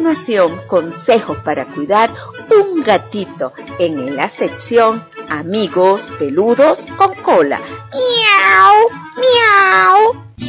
continuación consejos para cuidar un gatito en la sección Amigos peludos con cola. ¡Miau! ¡Miau!